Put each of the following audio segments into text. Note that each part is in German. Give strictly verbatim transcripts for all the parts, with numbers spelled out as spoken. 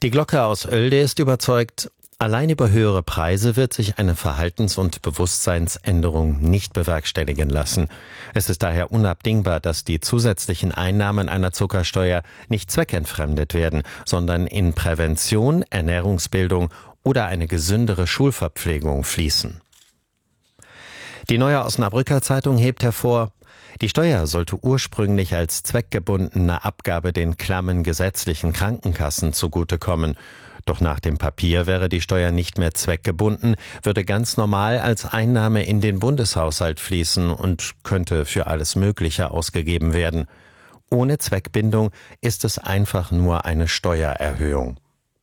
Die Glocke aus Oelde ist überzeugt, allein über höhere Preise wird sich eine Verhaltens- und Bewusstseinsänderung nicht bewerkstelligen lassen. Es ist daher unabdingbar, dass die zusätzlichen Einnahmen einer Zuckersteuer nicht zweckentfremdet werden, sondern in Prävention, Ernährungsbildung oder eine gesündere Schulverpflegung fließen. Die Neue Osnabrücker Zeitung hebt hervor, die Steuer sollte ursprünglich als zweckgebundene Abgabe den klammen gesetzlichen Krankenkassen zugutekommen. Doch nach dem Papier wäre die Steuer nicht mehr zweckgebunden, würde ganz normal als Einnahme in den Bundeshaushalt fließen und könnte für alles Mögliche ausgegeben werden. Ohne Zweckbindung ist es einfach nur eine Steuererhöhung.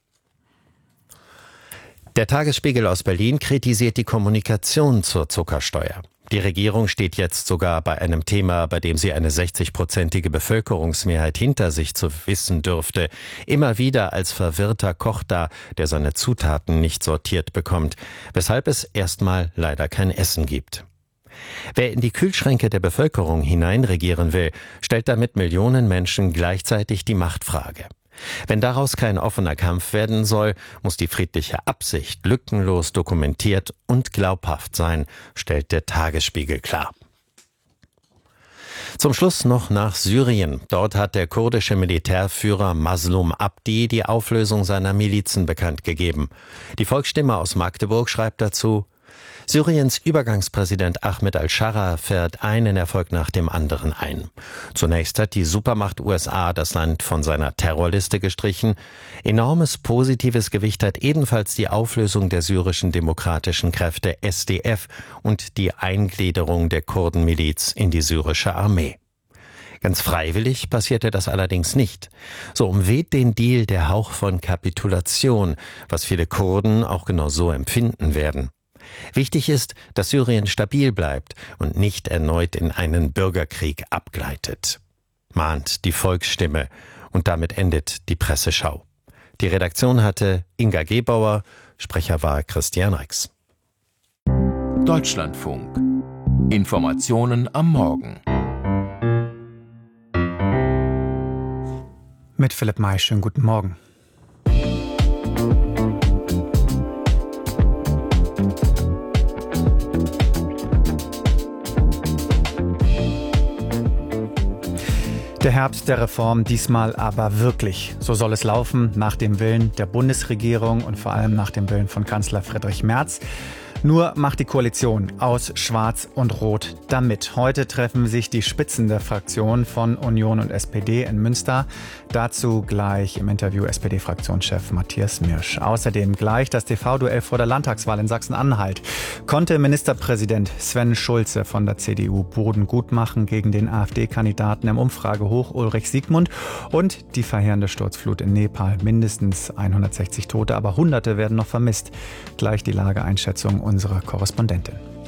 Der Tagesspiegel aus Berlin kritisiert die Kommunikation zur Zuckersteuer. Die Regierung steht jetzt sogar bei einem Thema, bei dem sie eine sechzigprozentige Bevölkerungsmehrheit hinter sich zu wissen dürfte, immer wieder als verwirrter Koch da, der seine Zutaten nicht sortiert bekommt, weshalb es erstmal leider kein Essen gibt. Wer in die Kühlschränke der Bevölkerung hineinregieren will, stellt damit Millionen Menschen gleichzeitig die Machtfrage. Wenn daraus kein offener Kampf werden soll, muss die friedliche Absicht lückenlos dokumentiert und glaubhaft sein, stellt der Tagesspiegel klar. Zum Schluss noch nach Syrien. Dort hat der kurdische Militärführer Maslum Abdi die Auflösung seiner Milizen bekannt gegeben. Die Volksstimme aus Magdeburg schreibt dazu: Syriens Übergangspräsident Ahmed al-Scharra fährt einen Erfolg nach dem anderen ein. Zunächst hat die Supermacht U S A das Land von seiner Terrorliste gestrichen. Enormes positives Gewicht hat ebenfalls die Auflösung der syrischen demokratischen Kräfte S D F und die Eingliederung der Kurdenmiliz in die syrische Armee. Ganz freiwillig passierte das allerdings nicht. So umweht den Deal der Hauch von Kapitulation, was viele Kurden auch genau so empfinden werden. Wichtig ist, dass Syrien stabil bleibt und nicht erneut in einen Bürgerkrieg abgleitet, mahnt die Volksstimme, und damit endet die Presseschau. Die Redaktion hatte Inga Gebauer, Sprecher war Christian Rex. Deutschlandfunk. Informationen am Morgen. Mit Philipp May, schönen guten Morgen. Der Herbst der Reform, diesmal aber wirklich. So soll es laufen, nach dem Willen der Bundesregierung und vor allem nach dem Willen von Kanzler Friedrich Merz. Nur macht die Koalition aus Schwarz und Rot damit. Heute treffen sich die Spitzen der Fraktionen von Union und S P D in Münster. Dazu gleich im Interview S P D-Fraktionschef Matthias Mirsch. Außerdem gleich das T V-Duell vor der Landtagswahl in Sachsen-Anhalt. Konnte Ministerpräsident Sven Schulze von der C D U Boden gut machen gegen den AfD-Kandidaten im Umfragehoch Ulrich Siegmund und die verheerende Sturzflut in Nepal. Mindestens hundertsechzig Tote, aber Hunderte werden noch vermisst. Gleich die Lageeinschätzung unserer Korrespondentin.